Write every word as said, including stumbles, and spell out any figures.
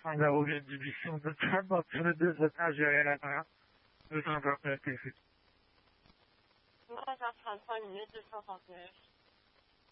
afin d'arroger une division de crème entre les deux étages et à l'intérieur. Le temps d'appel est fait. trois heures trente-trois minutes, deux cent trente-neuf.